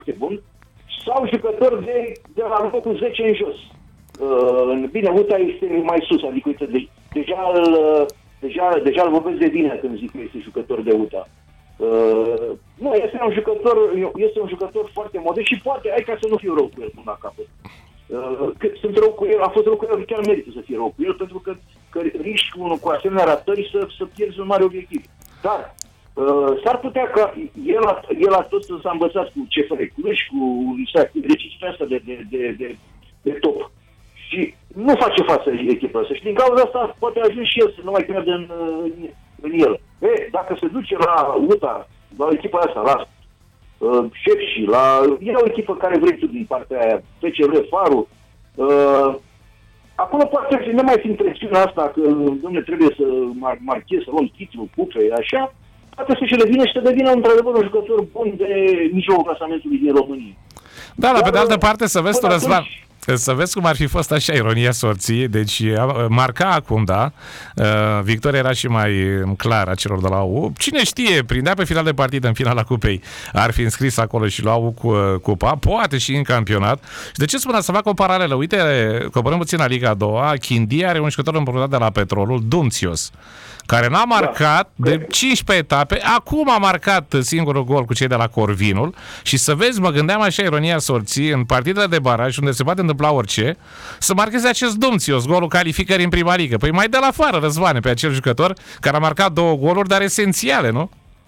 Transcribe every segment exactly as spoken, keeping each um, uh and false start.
bun, sau jucători de, de la locul zece în jos. Uh, bine, U T A este mai sus, adică uite, de, deja, îl, deja, deja îl vorbesc de bine când zic că este jucător de U T A. Uh, nu, este un jucător, este un jucător foarte modest și poate, ai ca să nu fiu rău cu el până la capăt. Uh, cât sunt rău cu el, a fost rău cu el, chiar merită să fie rău cu el, pentru că, că riști cu, cu asemenea ratări să, să pierzi un mare obiectiv. Dar uh, s-ar putea ca el a, el a tot s-a învățat cu C F R Cluj, cu decizia asta de, de, de, de, de top. Și nu face față echipa asta. Și din cauza asta poate ajunge și el să nu mai creadă în, în, în el. E, dacă se duce la U T A, la echipa asta, la uh, Șefși, la... E o echipă care vrei tu din partea aia, P C R, Faru. Uh, acolo poate să ne mai fi presiunea asta că, dom'le, trebuie să mar- marcheze, să luăm titlul, cupe, așa. Poate să-și revină și să devină într-adevăr un jucător bun de mijlocul clasamentului din România. Da, la pe de altă parte, să vezi tu, Răzvan, atunci... să vezi cum ar fi fost așa ironia sorții, deci marca acum, da, victoria era și mai clară a celor de la U. Cine știe, prindea pe final de partidă în finala cupei, ar fi înscris acolo și luau cu cupa, poate și în campionat. Și de ce spun să fac o paralelă? Uite, comparăm puțin la Liga a doua, Chindia are un jucător împrumutat de la Petrolul, Dumțios, care n-a marcat da. de cincisprezece etape, acum a marcat singurul gol cu cei de la Corvinul și să vezi, mă gândeam așa ironia sorții, în partidele de baraj, unde se poate întâmpla orice, să marcheze acest Dumțios, golul calificării în prima ligă. Păi mai dă la afară, Răzvane, pe acel jucător care a marcat două goluri, dar esențiale, nu?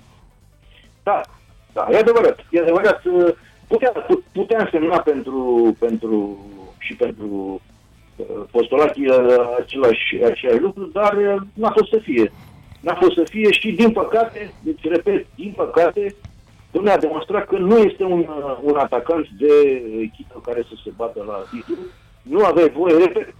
Da, da, e adevărat. E adevărat. Putea, putea însemna pentru, pentru și pentru postulații același, același lucru, dar n-a fost să fie. N-a fost să fie și din păcate, deci repet, din păcate, domnule a demonstrat că nu este un, un atacant de echipă care să se bată la titlu. Nu aveai voie, repet,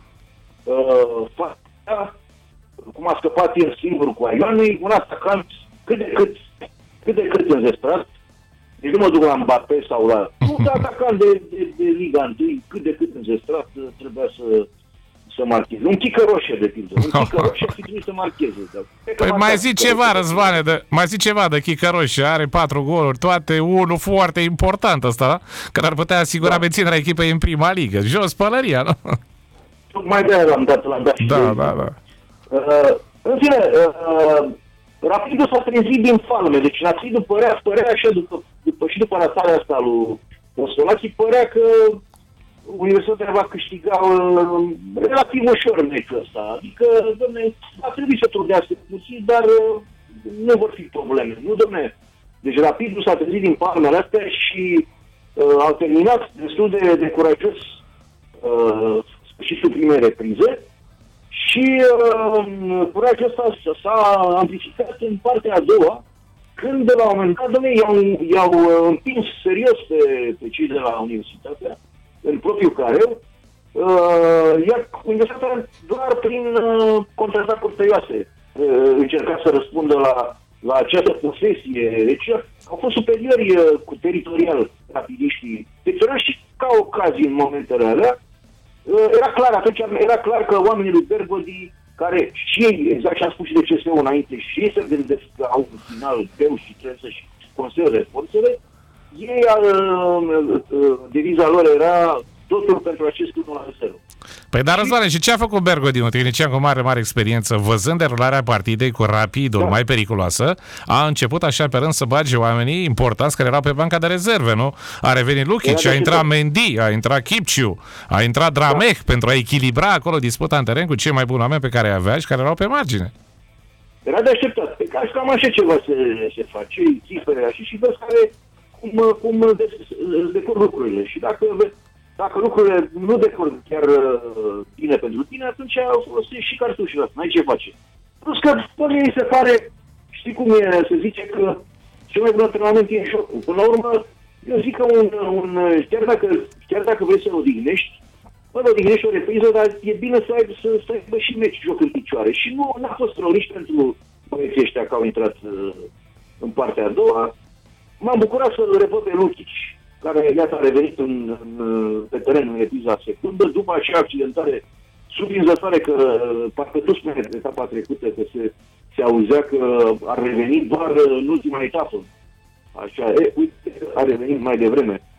uh, fața, cum a scăpat el singur cu Aioanei, un atacant cât de cât, cât de cât înzestrat. Deci nu mă duc la Mbappé sau la... Un atacant de, de, de Liga unu, cât de cât înzestrat, trebuia să, să marcheze. Un chică roșie, de pildă. Un chică roșie ar fi trebuit să marcheze. Păi mai zi ceva, Răzvane, de, mai zi ceva de chică roșie. Are patru goluri, toate, unul foarte important ăsta, da? Care ar putea asigura da. menținerea echipei în prima ligă. Jos pălăria, nu? Mai de-aia l-am dat, l-am dat. Da, da, da. Uh, în fine, uh, Rapidul s-a trezit din falme, deci Rapidul părea, părea așa, după, după, și după ratarea asta lui Postolații, părea că Universitatea va câștiga uh, relativ ușor meciul ăsta. Adică, dom'le, va trebui să trudească puțin, dar uh, nu vor fi probleme. Nu, dom'le, deci Rapidul s-a trezit din palmele astea și uh, au terminat destul de, de curajos uh, sfârșitul primei reprize. Și uh, curajul ăsta s-a amplificat în partea a doua, când de la un moment dat, dom'le, i-au, i-au împins serios pe, pe cei de la Universitatea, în propriul careu, uh, iar Universitatea doar prin uh, contraatacuri tăioase uh, încerca să răspundă la, la această posesie. Deci au fost superiori uh, cu teritorial rapidiștii. Deci era și ca ocazii în momentele alea. Era clar, atunci era clar că oamenii lui Bergodi, care și ei, exact ce am spus și de C S U înainte, și ei se gândesc că au un final greu și trebuie să-și conserve forțele, ei, uh, uh, deviza lor era totul pentru acest unu la zero. Păi dar, Răzvane, și ce a făcut Bergodi, un tehnician cu mare, mare experiență, văzând derularea partidei cu Rapidul da. mai periculoasă, a început așa pe rând să bage oamenii importanți care erau pe banca de rezerve, nu? A revenit Lukic, a intrat Mendy, a intrat Kipciu, a intrat Drameh da. pentru a echilibra acolo disputa în teren cu cei mai buni oameni pe care îi avea și care erau pe margine. Era de așteptat. Pe care cam așa ceva se, se face, cifre așa și vezi care, cum, cum decurg lucrurile. Și dacă Dacă lucrurile nu decurg chiar uh, bine pentru tine, atunci folosești și cartușul ăsta, n-ai ce face. Plus că, până ei se pare, știi cum e, se zice că cel mai bun antrenament e în șocul. Până la urmă, eu zic că un, un, chiar, dacă, chiar dacă vrei să odihnești, mă odihnești o repriză, dar e bine să ai să, să aibă și meci joc în picioare. Și nu n-a fost răuriș pentru băieții ăștia că au intrat uh, în partea a doua. M-am bucurat să-l revăd pe Lukic, care iată a revenit în, în, pe teren în epiza secundă, după acea accidentare surprinzătoare că parcă tu spune de etapa trecută că se, se auzea că ar reveni doar în ultima etapă. Așa, e, uite, a revenit mai devreme.